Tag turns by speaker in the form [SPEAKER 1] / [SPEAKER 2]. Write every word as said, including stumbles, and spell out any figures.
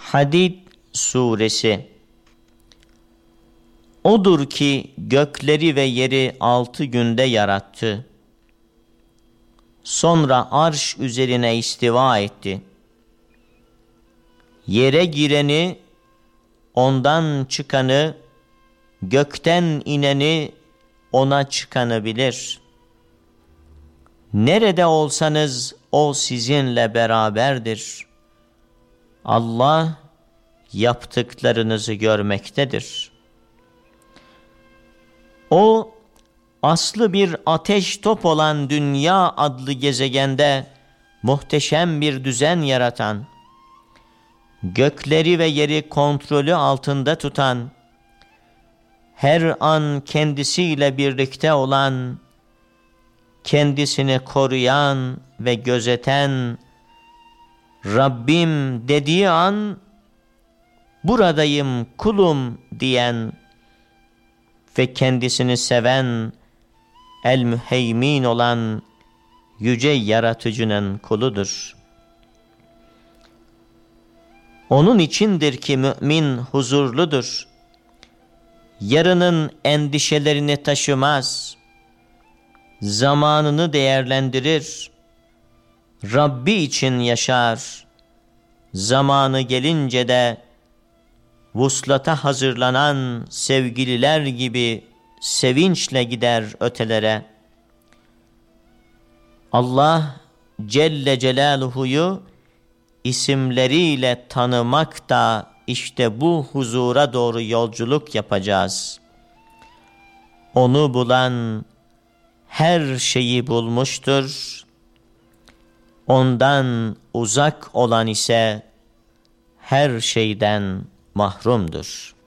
[SPEAKER 1] Hadid suresi. Odur ki gökleri ve yeri altı günde yarattı. Sonra arş üzerine istiva etti. Yere gireni, ondan çıkanı, gökten ineni, ona çıkanı bilir. Nerede olsanız o sizinle beraberdir. Allah yaptıklarınızı görmektedir. O, aslı bir ateş top olan dünya adlı gezegende muhteşem bir düzen yaratan, gökleri ve yeri kontrolü altında tutan, her an kendisiyle birlikte olan, kendisini koruyan ve gözeten, Rabbim dediği an, buradayım kulum diyen ve kendisini seven, el-müheymin olan yüce yaratıcının kuludur. Onun içindir ki mümin huzurludur. Yarının endişelerini taşımaz. Zamanını değerlendirir. Rabbi için yaşar. Zamanı gelince de vuslata hazırlanan sevgililer gibi sevinçle gider ötelere. Allah Celle Celaluhu'yu isimleriyle tanımak da işte bu huzura doğru yolculuk yapacağız. Onu bulan her şeyi bulmuştur. Ondan uzak olan ise her şeyden mahrumdur.